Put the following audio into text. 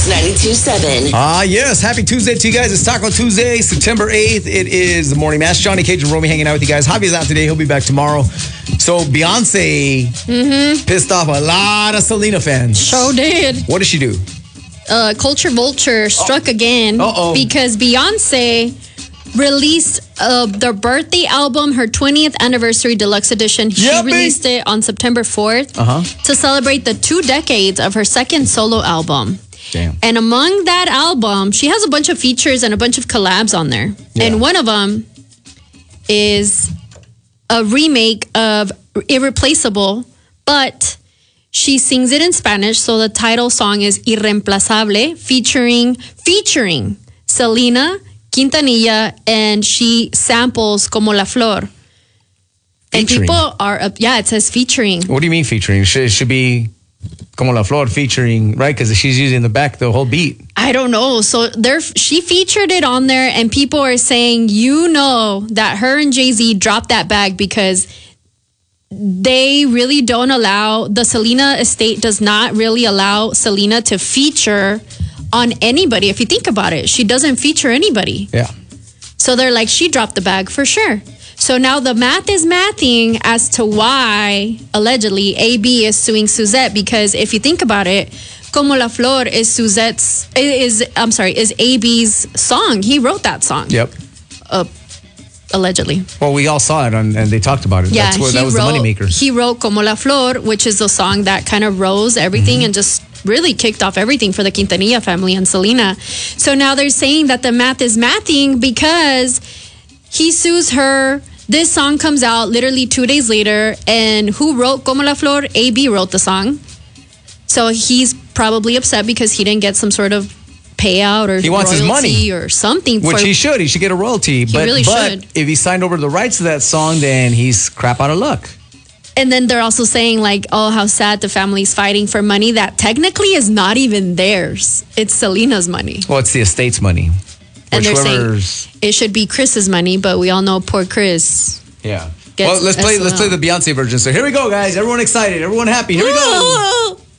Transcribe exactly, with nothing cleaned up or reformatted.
ninety-two point seven. Ah, uh, yes. Happy Tuesday to you guys. It's Taco Tuesday, September eighth. It is the Morning Mass. Johnny Cage and Romy hanging out with you guys. Javi's out today. He'll be back tomorrow. So Beyonce mm-hmm. pissed off a lot of Selena fans. Sure did. What did she do? Uh, Culture Vulture struck oh. again Uh-oh. because Beyonce released uh, their birthday album, her twentieth anniversary deluxe edition. She yeah, released it on September fourth uh-huh. to celebrate the two decades of her second solo album. Damn. And among that album, she has a bunch of features and a bunch of collabs on there. Yeah. And one of them is a remake of Irreplaceable, but she sings it in Spanish. So the title song is Irreemplazable, featuring featuring Selena Quintanilla, and she samples Como la Flor. And Featuring. people are, uh, yeah, it says featuring. What do you mean featuring? It should, it should be Como la Flor featuring, right? Because she's using the back, the whole beat. I don't know. So there, she featured it on there, and people are saying, you know, that her and Jay-Z dropped that bag because they really don't allow, the Selena estate does not really allow Selena to feature on anybody. If you think about it, she doesn't feature anybody. Yeah. So they're like, she dropped the bag for sure. So now the math is mathing as to why, allegedly, A B is suing Suzette, because if you think about it, Como la Flor is Suzette's, is, I'm sorry, is A B's song. He wrote that song. Yep. Uh, allegedly. Well, we all saw it on, and they talked about it. Yeah, That's where that was wrote, the moneymaker. He wrote Como la Flor, which is the song that kind of rose everything mm-hmm. and just really kicked off everything for the Quintanilla family and Selena. So now they're saying that the math is mathing because he sues her. This song comes out literally two days later. And who wrote Como la Flor? A B wrote the song. So he's probably upset because he didn't get some sort of payout or he wants his money or something. Which for, he should. He should get a royalty. He but, really but should. if he signed over the rights to that song, then he's crap out of luck. And then they're also saying like, oh, how sad the family's fighting for money that technically is not even theirs. It's Selena's money. Well, it's the estate's money. And they're saying it should be Chris's money, but we all know poor Chris. Yeah. Well, let's play. Let's play the Beyonce version. So here we go, guys. Everyone excited. Everyone happy. Here we go.